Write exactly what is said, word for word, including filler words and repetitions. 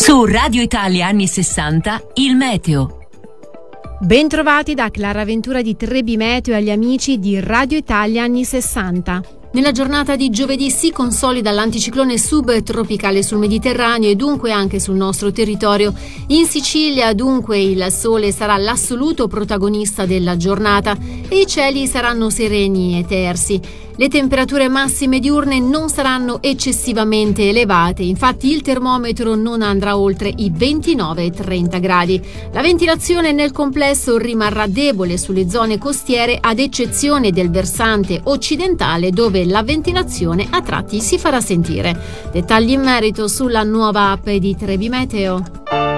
Su Radio Italia anni sessanta, il meteo. Bentrovati da Clara Ventura di Trebi Meteo e agli amici di Radio Italia anni sessanta. Nella giornata di giovedì si consolida l'anticiclone subtropicale sul Mediterraneo e dunque anche sul nostro territorio. In Sicilia dunque il sole sarà l'assoluto protagonista della giornata e i cieli saranno sereni e tersi. Le temperature massime diurne non saranno eccessivamente elevate, infatti il termometro non andrà oltre i ventinove e trenta gradi. La ventilazione nel complesso rimarrà debole sulle zone costiere ad eccezione del versante occidentale dove la ventilazione a tratti si farà sentire. Dettagli in merito sulla nuova app di Trebi Meteo.